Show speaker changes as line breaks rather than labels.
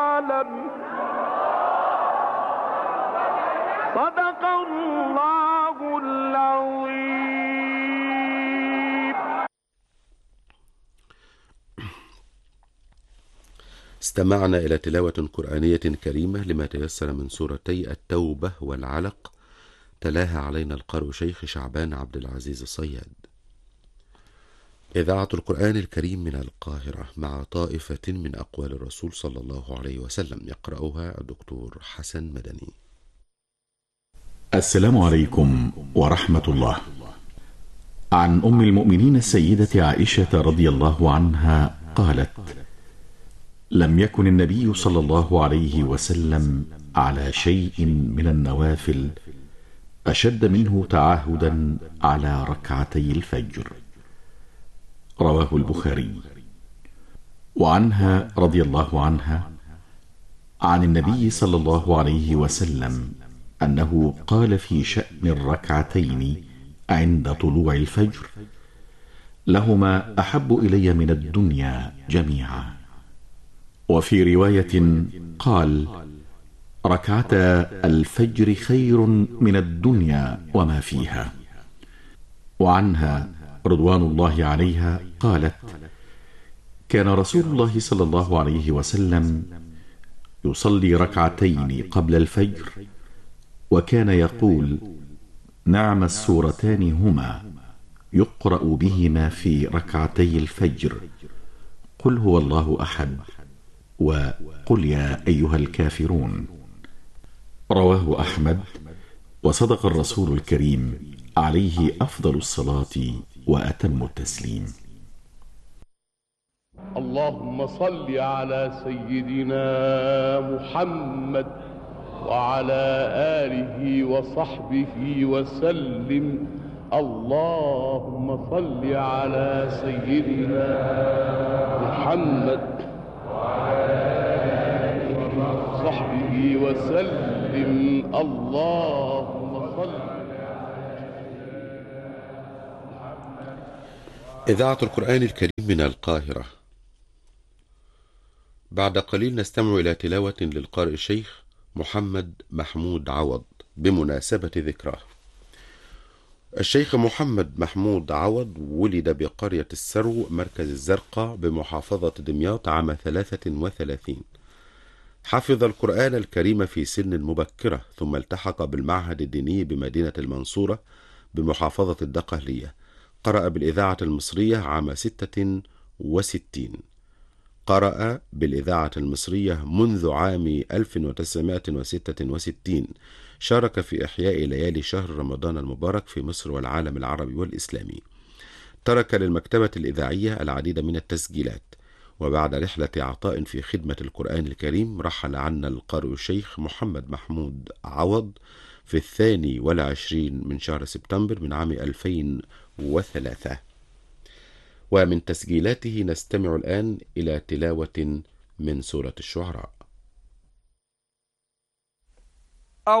صدق الله العظيم.
استمعنا إلى تلاوة قرآنية كريمة لما تيسر من سورتي التوبة والعلق، تلاها علينا القارئ شيخ شعبان عبد العزيز الصياد. إذاعة القرآن الكريم من القاهرة مع طائفة من أقوال الرسول صلى الله عليه وسلم، يقرأها الدكتور حسن مدني.
السلام عليكم ورحمة الله. عن أم المؤمنين السيدة عائشة رضي الله عنها قالت: لم يكن النبي صلى الله عليه وسلم على شيء من النوافل أشد منه تعاهدا على ركعتي الفجر. رواه البخاري. وعنها رضي الله عنها عن النبي صلى الله عليه وسلم أنه قال في شأن الركعتين عند طلوع الفجر: لهما أحب إلي من الدنيا جميعا. وفي رواية قال: ركعتا الفجر خير من الدنيا وما فيها. وعنها رضوان الله عليها قالت: كان رسول الله صلى الله عليه وسلم يصلي ركعتين قبل الفجر، وكان يقول: نعم السورتان هما يقرأ بهما في ركعتي الفجر، قل هو الله أحد وقل يا أيها الكافرون. رواه أحمد. وصدق الرسول الكريم عليه أفضل الصلاة وأتم التسليم.
اللهم صل على سيدنا محمد وعلى آله وصحبه وسلم. اللهم صل على سيدنا محمد وعلى آله وصحبه وسلم. اللهم صل.
إذاعة القرآن الكريم من القاهرة. بعد قليل نستمع إلى تلاوة للقارئ الشيخ محمد محمود عوض بمناسبة ذكراه. الشيخ محمد محمود عوض ولد بقرية السرو مركز الزرقاء بمحافظة دمياط عام 33. حفظ القرآن الكريم في سن مبكرة، ثم التحق بالمعهد الديني بمدينة المنصورة بمحافظة الدقهلية. قرأ بالإذاعة المصرية عام 66. قرأ بالإذاعة المصرية منذ عام 1966. شارك في إحياء ليالي شهر رمضان المبارك في مصر والعالم العربي والإسلامي. ترك للمكتبة الإذاعية العديد من التسجيلات. وبعد رحلة عطاء في خدمة القرآن الكريم رحل عنا القارئ الشيخ محمد محمود عوض في 22 من شهر سبتمبر من عام 2003. ومن تسجيلاته نستمع الآن إلى تلاوة من سورة الشعراء.